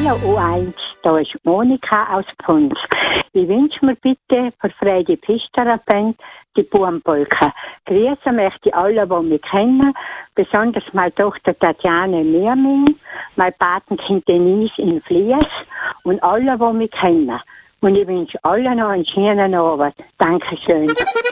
Hallo U1, da ist Monika aus Punz. Ich wünsche mir bitte für Fredi Pfisterer Band die Bubenpolka. Grüßen möchte ich alle, die mich kennen, besonders meine Tochter Tatjana Mirming, mein Patenkind Denise in Flies und alle, die mich kennen. Und ich wünsche allen noch einen schönen Abend. Dankeschön.